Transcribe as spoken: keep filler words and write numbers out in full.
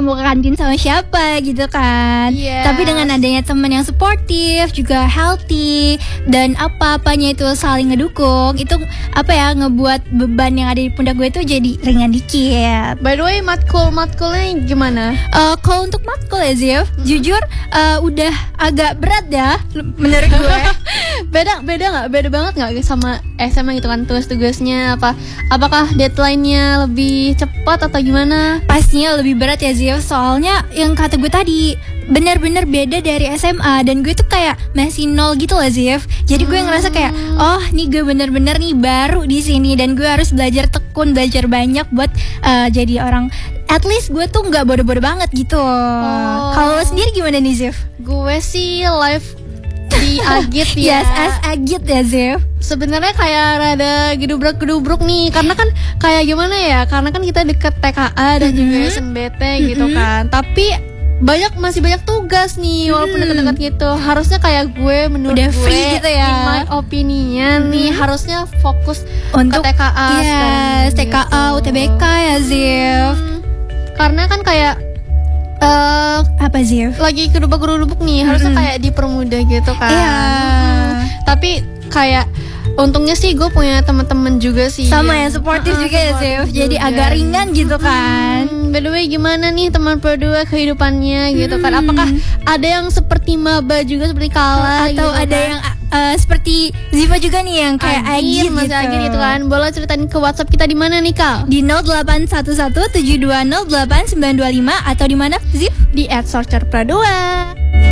mau ke kantin sama siapa gitu kan. Yes. Tapi dengan adanya teman yang suportif, juga healthy, dan apa-apanya itu saling ngedukung, itu apa ya, ngebuat beban yang ada di pundak gue tuh jadi ringan dikit. By the way, matkul matkulnya gimana? Uh, kalau untuk matkul ya Zif, hmm. jujur uh, udah agak berat ya menurut gue. beda beda nggak beda banget nggak sama S M A gitu kan, tugas-tugasnya apa? Apakah deadline-nya lebih cepat atau gimana? Pastinya lebih berat ya Zif, soalnya yang kata gue tadi benar-benar beda dari S M A, dan gue tuh kayak masih nol gitu loh Zif. Jadi gue ngerasa kayak oh nih gue bener-bener nih baru di sini, dan gue harus belajar tekun, belajar banyak buat uh, jadi orang. At least gue tuh nggak bodoh-bodoh banget gitu. Oh. Kalau lo sendiri gimana nih Zif? Gue sih live di Agit ya. Yes, as Agit ya Zif. Sebenarnya kayak rada gedubrak-gedubruk nih, karena kan kayak gimana ya? Karena kan kita deket T K A dan mm-hmm. juga S N B T mm-hmm. gitu kan. Tapi banyak masih banyak tugas nih, walaupun hmm. dekat-dekat gitu. Harusnya kayak gue menurut udah gue free gitu ya. In my opinion hmm. nih harusnya fokus untuk ke T K A. Yes, T K A, U T B K ya Zif. Hmm. Karena kan kayak uh, apa Zif? Lagi kedubak-kedubuk nih, hmm. harusnya kayak dipermudah gitu kan. Iya. Hmm. Tapi kayak untungnya sih gue punya teman-teman juga sih sama yang supportive uh, juga ya Zif. Jadi juga agak ringan gitu kan. hmm, By the way gimana nih teman berdua kehidupannya gitu kan? Apakah ada yang seperti maba juga seperti Kala atau gitu ada kan? yang uh, seperti Ziva juga nih yang kayak Agit gitu. Agit gitu kan. Boleh ceritain ke WhatsApp kita di mana nih Kal? Di nol delapan satu satu tujuh dua nol delapan sembilan dua lima atau di mana Zif? Di et sorcer pradua.